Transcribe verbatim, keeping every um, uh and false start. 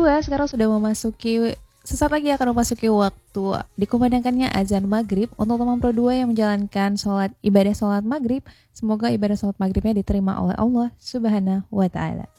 dua sekarang sudah memasuki sesaat lagi akan memasuki waktu dikumandangkannya azan maghrib. Untuk teman Pro dua yang menjalankan sholat ibadah sholat maghrib, semoga ibadah sholat maghribnya diterima oleh Allah Subhanahu wa Ta'ala.